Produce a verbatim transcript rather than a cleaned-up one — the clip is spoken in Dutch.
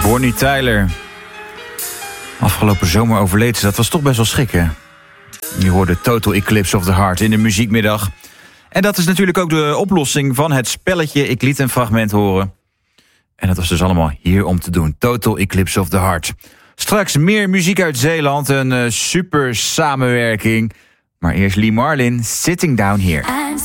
Bonnie Tyler. Afgelopen zomer overleed ze. Dat was toch best wel schrikken. Je hoorde Total Eclipse of the Heart in de muziekmiddag. En dat is natuurlijk ook de oplossing van het spelletje. Ik liet een fragment horen. En dat was dus allemaal hier om te doen. Total Eclipse of the Heart. Straks meer muziek uit Zeeland. Een uh, super samenwerking. Maar eerst Lee Marlin, Sitting Down Here.